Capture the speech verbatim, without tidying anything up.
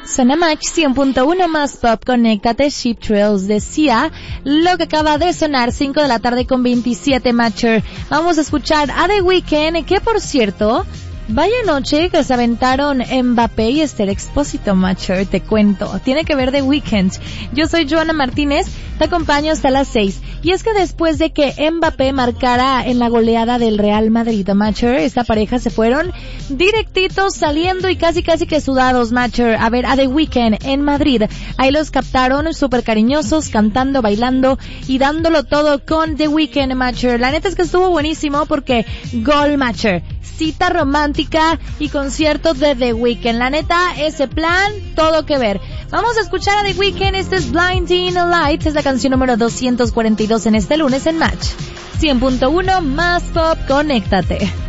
Zona Match cien punto uno más pop, conéctate. Sheep Trails decía lo que acaba de sonar, cinco de la tarde con veintisiete, Matcher. Vamos a escuchar a The Weeknd, que por cierto, vaya noche que se aventaron Mbappé y Esther Expósito, Matcher, te cuento. Tiene que ver The Weeknd. Yo soy Joana Martínez, te acompaño hasta las seis. Y es que después de que Mbappé marcara en la goleada del Real Madrid, Matcher, esta pareja se fueron directitos saliendo y casi casi que sudados, Matcher, a ver a The Weeknd en Madrid. Ahí los captaron súper cariñosos, cantando, bailando y dándolo todo con The Weeknd, Matcher. La neta es que estuvo buenísimo porque gol, Matcher, cita romántica y concierto de The Weeknd. La neta, ese plan, todo que ver. Vamos a escuchar a The Weeknd, este es Blinding Lights, es la canción número doscientos cuarenta y dos en este lunes en Match. cien punto uno más pop, conéctate.